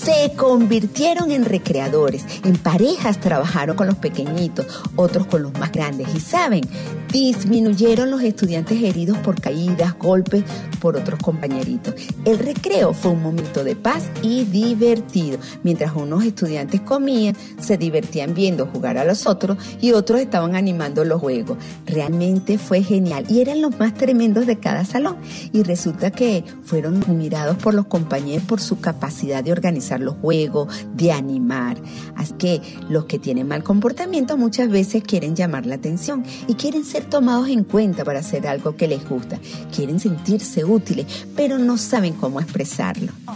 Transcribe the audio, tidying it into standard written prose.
se convirtieron en recreadores. En parejas trabajaron con los pequeñitos, otros con los más grandes. Y ¿saben? Disminuyeron los estudiantes heridos por caídas, golpes por otros compañeritos. El recreo fue un momento de paz y divertido. Mientras unos estudiantes comían, se divertían viendo jugar a los otros y otros estaban animando los juegos. Realmente fue genial y eran los más tremendos de cada salón. Y resulta que fueron admirados por los compañeros por su capacidad de organizar los juegos, de animar. Así que los que tienen mal comportamiento muchas veces quieren llamar la atención y quieren ser tomados en cuenta para hacer algo que les gusta. Quieren sentirse útiles, pero no saben cómo expresarlo.